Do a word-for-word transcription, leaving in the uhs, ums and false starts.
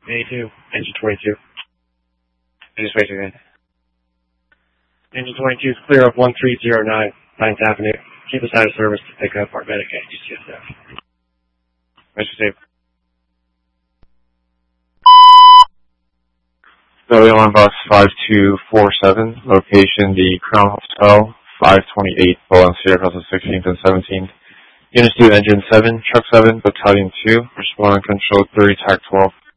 eighty-two, engine twenty-two. Engine twenty-two. Engine twenty-two is clear of one three zero nine, ninth Avenue. Keep us out of service to pick up our Medicaid G C S F. Mission Steve. Belly on bus five two four seven, location the Crown Hotel, five twenty-eight, Bowling Sierra across the sixteenth and seventeenth. Units two, engine seven, truck seven, battalion two, responding control three, tac twelve.